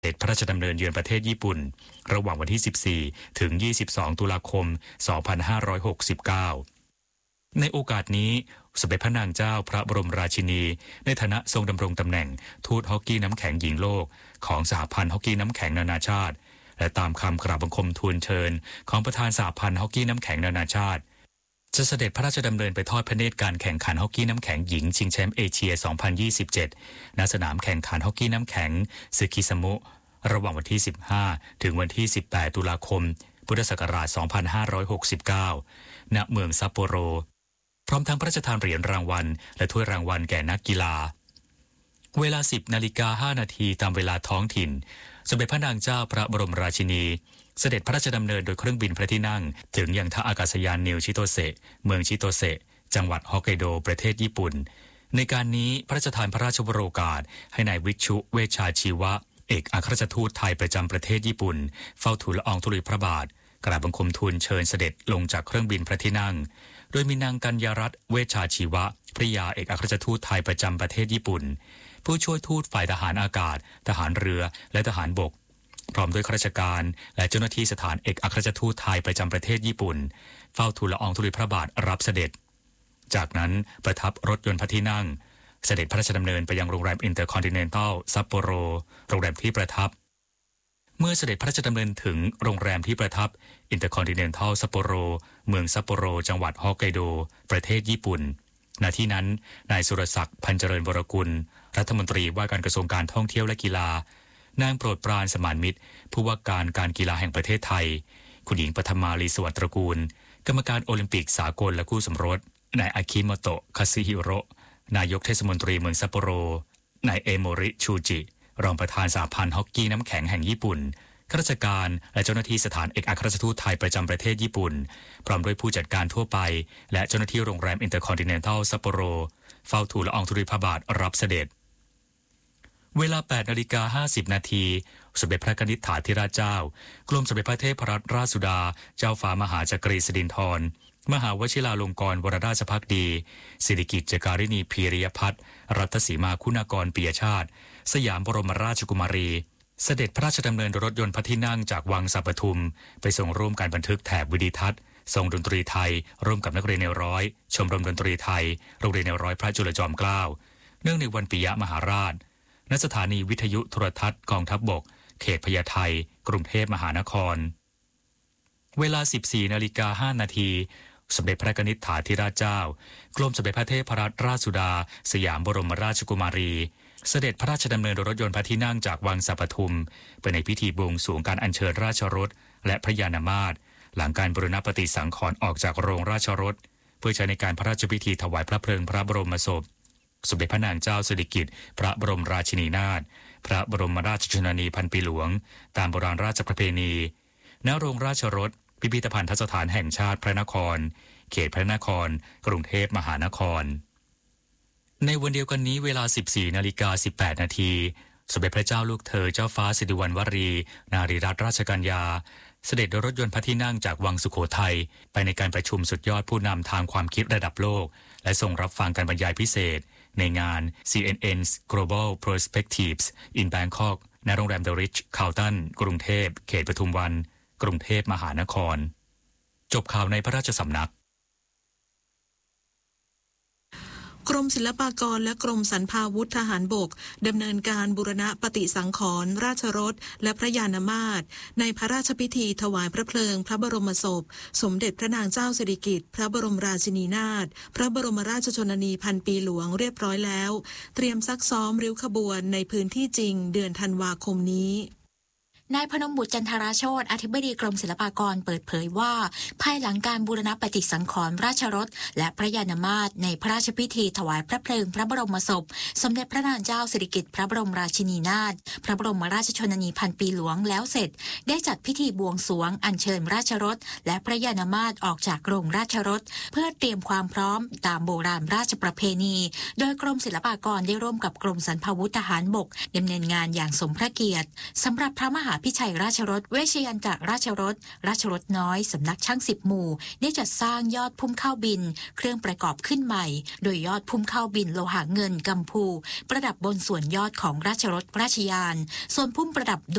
เสด็จพระราชดำเนินเยือนประเทศญี่ปุ่นระหว่างวันที่ 14 ถึง 22 ตุลาคม 2569 ในโอกาสนี้สมเด็จพระนางเจ้าพระบรมราชินีในฐานะทรงดำรงตำแหน่งทูตฮอกกี้น้ำแข็งหญิงโลกของสหพันธ์ฮอกกี้น้ำแข็งนานาชาติและตามคำกราบบังคมทูลเชิญของประธานสหพันธ์ฮอกกี้น้ำแข็งนานาชาติจะเสด็จพระราชดำเนินไปทอดพระเนตรการแข่งขันฮอกกี้น้ำแข็งหญิงชิงแชมป์เอเชีย 2027 ณ สนามแข่งขันฮอกกี้น้ำแข็งซึคิซามุระหว่างวันที่ 15 ถึงวันที่ 18 ตุลาคม พุทธศักราช 2569 ณ เมืองซัปโปโรพร้อมทั้งพระราชทานเหรียญรางวัลและถ้วยรางวัลแก่นักกีฬาเวลา 10:05 นาทีตามเวลาท้องถิ่นสมเด็จพระนางเจ้าพระบรมราชินีเสด็จพระราชดำเนินโดยเครื่องบินพระที่นั่งถึงยังท่าอากาศยานนิวชิโตเซะเมืองชิโตเซะจังหวัดฮอกไกโดประเทศญี่ปุ่นในการนี้พระราชทานพระราชวโรกาสให้นายวิชุเวชชาชีวะเอกอัครราชทูตไทยประจำประเทศญี่ปุ่นเฝ้าทูลละอองธุลีพระบาทกราบบังคมทูลเชิญเสด็จลงจากเครื่องบินพระที่นั่งโดยมีนางกัญญารัตน์เวชชาชีวะภริยาเอกอัครราชทูตไทยประจำประเทศญี่ปุ่นผู้ช่วยทูตฝ่ายทหารอากาศทหารเรือและทหารบกพร้อมด้วยข้าราชการและเจ้าหน้าที่สถานเอกอัครราชทูตไทยประจำประเทศญี่ปุ่นเฝ้าทูลละอองธุลีพระบาทรับเสด็จจากนั้นประทับรถยนต์พระที่นั่งเสด็จพระราชดำเนินไปยังโรงแรมอินเตอร์คอนติเนนตัลซัปโปโรโรงแรมที่ประทับเมื่อเสด็จพระราชดำเนินถึงโรงแรมที่ประทับอินเตอร์คอนติเนนตัลซัปโปโรเมืองซัปโปโรจังหวัดฮอกไกโดประเทศญี่ปุ่นณที่นั้นนายสุรศักดิ์พันเจริญวรกุลรัฐมนตรีว่าการกระทรวงการท่องเที่ยวและกีฬานางโปรดปรานสมานมิตรผู้ว่าการกีฬาแห่งประเทศไทยคุณหญิงปฐมาลีสวัสดิ์ตระกูลกรรมการโอลิมปิกสากลและคู่สมรสนายอากิโมโตะคาซิฮิโร่นายกเทศมนตรีเมืองซัปโปโรนายเอโมริชูจิรองประธานสหพันธ์ฮอกกี้น้ำแข็งแห่งญี่ปุ่นข้าราชการและเจ้าหน้าที่สถานเอกอัครราชทูตไทยประจำประเทศญี่ปุ่นพร้อมด้วยผู้จัดการทั่วไปและเจ้าหน้าที่โรงแรมอินเตอร์คอนติเนนตัลซัปโปโรเฝ้าทูลละอองธุลีพระบาทรับเสด็จเวลา 8:50 นาทีสมเด็จพระนิธิถาธิราชเจ้ากรมสมเด็จพระเทพรัตนราชสุดาเจ้าฟ้ามหาจักรีสิรินธรมหาวชิราลงกรณ์วรราชภักดีสิริกิติ์จการิณีพีริยพัฒน์รัตสีมาคุณากรปิยชาติสยามบรมราชกุมารีเสด็จพระราชดำเนินโดยรถยนต์พระที่นั่งจากวังสัปทุมไปส่งร่วมการบันทึกแถบวิดิทัศน์ทรงดนตรีไทยร่วมกับนักเรียนแนวร้อยชมรมดนตรีไทยโรงเรียนแนวร้อยพระจุลจอมเกล้าเนื่องในวันปิยมหาราชณสถานีวิทยุโทรทัศน์กองทัพบกเขตพญาไทกรุงเทพมหานครเวลา 14:05 นาทีสมเด็จพระนิธิถาธิราชเจ้ากรมสมเด็จพระเทพรัตนราชสุดาสยามบรมราชกุมารีเสด็จพระราชดำเนินโดยรถยนต์พระที่นั่งจากวังสัปทุมไปในพิธีบวงสรวงการอัญเชิญราชรถและพระยานมาศหลังการบูรณปฏิสังขรณ์ออกจากโรงราชรถเพื่อใช้ในการพระราชพิธีถวายพระเพลิงพระบรมศพสมเด็จพระนางเจ้าสิริกิติ์พระบรมราชินีนาถพระบรมราชชนนีพันปีหลวงตามโบราณราชประเพณีณโรงราชรถพิพิธภัณฑสถานแห่งชาติพระนครเขตพระนครกรุงเทพมหานครในวันเดียวกันนี้เวลา 14:18 นาทีสมเด็จพระเจ้าลูกเธอเจ้าฟ้าสิริวัณวรีนารีรัตนราชกัญญาเสด็จโดยรถยนต์พระที่นั่งจากวังสุโขทัยไปในการประชุมสุดยอดผู้นำทางความคิดระดับโลกและทรงรับฟังการบรรยายพิเศษในงาน CNN's Global Perspectives in Bangkok ณโรงแรม The Ritz Carlton กรุงเทพเขตปทุมวันกรุงเทพมหานครจบข่าวในพระราชสำนักกรมศิลปากรและกรมสรรพาวุธทหารบกดำเนินการบูรณะปฏิสังขรณ์ราชรถและพระยานมาศในพระราชพิธีถวายพระเพลิงพระบรมศพสมเด็จพระนางเจ้าสิริกิติ์พระบรมราชินีนาถพระบรมราชชนนีพันปีหลวงเรียบร้อยแล้วเตรียมซักซ้อมริ้วขบวนในพื้นที่จริงเดือนธันวาคมนี้นายพนมบุตรจันทราโชติอธิบดีกรมศิลปากรเปิดเผยว่าภายหลังการบูรณปฏิสังขรณ์ราชรถและพระยานมาศในพระราชพิธีถวายพระเพลิงพระบรมศพสมเด็จพระนางเจ้าสิริกิติ์พระบรมราชินีนาถพระบรมราชชนนีพันปีหลวงแล้วเสร็จได้จัดพิธีบวงสรวงอัญเชิญราชรถและพระยานมาศออกจากโรงราชรถเพื่อเตรียมความพร้อมตามโบราณราชประเพณีโดยกรมศิลปากรได้ร่วมกับกรมสรรพาวุธทหารบกดำเนินงานอย่างสมพระเกียรติสำหรับพระมหาพิชัยราชรถเวชยันตรราชรถน้อยสำนักช่าง10หมู่ได้จัดสร้างยอดพุ่มข้าวบินเครื่องประกอบขึ้นใหม่โดยยอดพุ่มข้าวบินโลหะเงินกัมพูประดับบนส่วนยอดของราชรถราชยานส่วนพุ่มประดับ